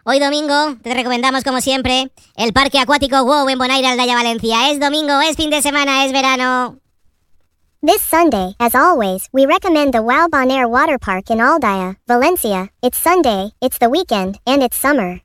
Hoy domingo te recomendamos como siempre el Parque Acuático WOW en Bonaire, Aldaya, Valencia. Es domingo, es fin de semana, es verano. This Sunday, as always, we recommend the WOW Bonaire Water Park in Aldaya, Valencia. It's Sunday, it's the weekend, and it's summer.